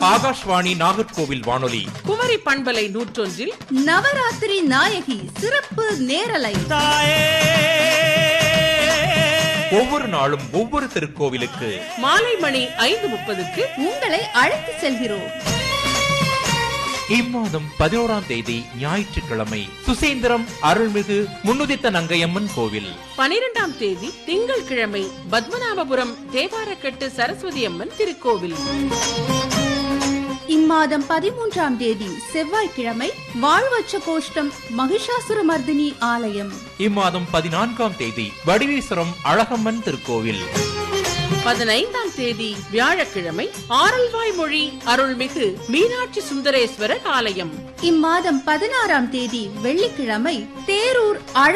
ஆகாஷ்வாணி நாகர்கோவில் வானொலி குமரி பண்பலை 101 நவராத்திரி நாயகி சிறப்பு நேரலை. ஒவ்வொரு நாளும் ஒவ்வொரு திருக்கோவிலுக்கு மாலை மணி 5:30 உங்களை அழைத்து செல்கிறோம். இம்மாதம் 11ஆம் தேதி ஞாயிற்றுக்கிழமை சுசீந்திரம் அருள்மிகு முன்னுதித்த நங்கையம்மன் கோவில். 12ஆம் தேதி திங்கட்கிழமை பத்மநாபபுரம் தேவாரக்கட்டு சரஸ்வதி அம்மன் திருக்கோவில். இம்மாதம் 13ஆம் தேதி செவ்வாய்க்கிழமை வாழ்வச்ச கோஷ்டம் மகிஷாசுரமர்தினி ஆலயம். இம்மாதம் 14ஆம் தேதி வடிவீஸ்வரம் அழகம்மன் திருக்கோவில். 15ஆம் தேதி வியாழக்கிழமை ஆரல்வாய் மொழி அருள்மிகு மீனாட்சி சுந்தரேஸ்வரர் ஆலயம். இம்மாதம் 16ஆம் தேதி வெள்ளிக்கிழமை தேரூர்